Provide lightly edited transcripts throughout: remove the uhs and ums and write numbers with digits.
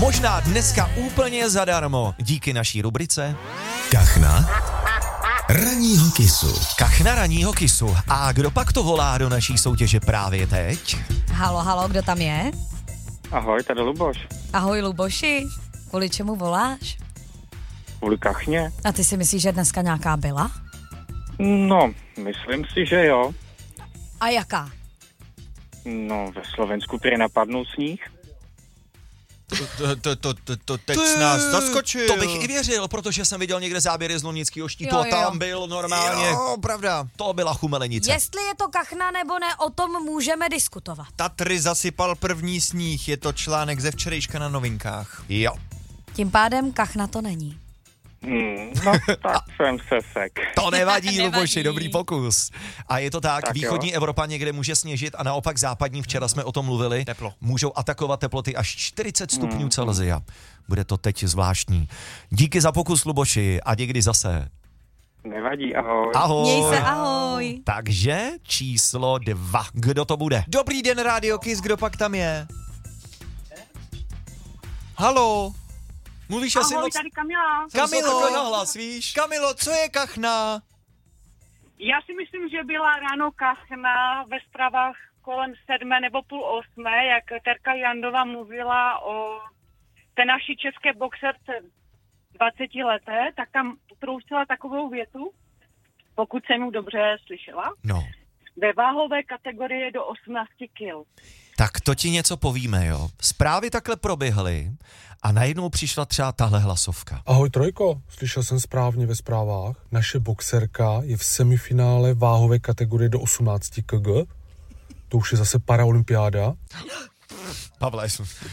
Možná dneska úplně zadarmo díky naší rubrice Kachna ranního kysu. Kachna ranního kysu. A kdo pak to volá do naší soutěže právě teď? Halo, kdo tam je? Ahoj, tady Luboš. Ahoj, Luboši. Kvůli čemu voláš? Kvůli kachně? A ty si myslíš, že dneska nějaká byla? No, myslím si, že jo. A jaká? No, ve Slovensku prý napadnul sníh. To teď nás zaskočil. To bych i věřil, protože jsem viděl někde záběry z Lomnického štítu a Jo. tam byl normálně. Jo, pravda. To byla chumelenice. Jestli je to kachna nebo ne, o tom můžeme diskutovat. Tatry zasypal první sníh, je to článek ze včerejška na Novinkách. Jo. Tím pádem kachna to není. No, tak jsem se sek. To nevadí, Nevadí. Luboši, dobrý pokus. A je to tak, Tak východní jo. Evropa někde může sněžit a naopak západní, včera jsme o tom mluvili, Teplo. můžou atakovat teploty až 40 stupňů Celsia. Bude to teď zvláštní. Díky za pokus, Luboši, a někdy zase. Nevadí, ahoj. Ahoj. Měj se, ahoj. Takže číslo 2. Kdo to bude? Dobrý den, Radio Kiss, kdo pak tam je? Halo, Mluvíš asi Ahoj, moc... tady Kamila. Kamilo. Takhle nahlas, víš? Kamilo, co je kachna? Já si myslím, že byla ráno kachna ve zprávách kolem 7 nebo půl 8, jak Terka Jandová mluvila o té naší české boxerce 20 leté, tak tam troustila takovou větu, pokud jsem ji dobře slyšela, No, ve váhové kategorii do 18 kg. tak to ti něco povíme, jo. Zprávy takhle proběhly a najednou přišla třeba tahle hlasovka. Ahoj Trojko, slyšel jsem správně ve zprávách. Naše boxerka je v semifinále váhové kategorie do 18 kg. To už je zase paraolympiáda. Pavle,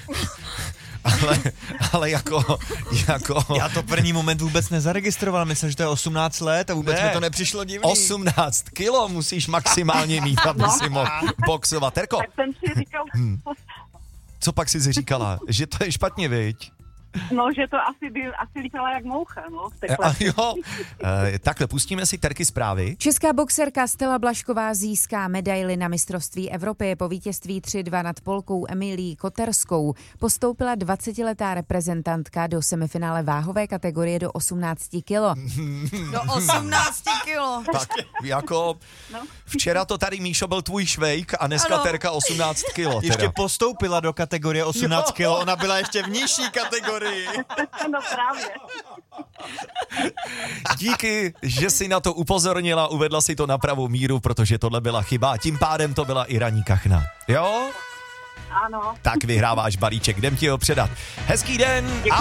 ale jako... Já to první moment vůbec nezaregistroval, myslel, že to je 18 let a vůbec Ne. mi to nepřišlo divný. 18 kilo musíš maximálně mít, aby si mohl boxovat. Terko, Tak jsem si říkal, co pak jsi říkala? Že to je špatně, viď? no, že to asi líchala jak moucha, no. v té A klasi. jo, takhle, pustíme si Terky zprávy. Česká boxerka Stella Blažková získá medaili na mistrovství Evropy. Po vítězství 3-2 nad Polkou Emilií Koterskou postoupila 20letá reprezentantka do semifinále váhové kategorie do 18 kg. Do 18 kilo. Tak jako včera to tady, Míšo, byl tvůj švejk a dneska Ano. Terka 18 kilo. Ještě Teda. postoupila do kategorie 18 kg, ona byla ještě v nižší kategorii. No právě. Díky, že jsi na to upozornila, uvedla si to na pravou míru, protože tohle byla chyba a tím pádem to byla i ranní kachna. Jo? Ano. Tak vyhráváš balíček, jdem ti ho předat. Hezký den.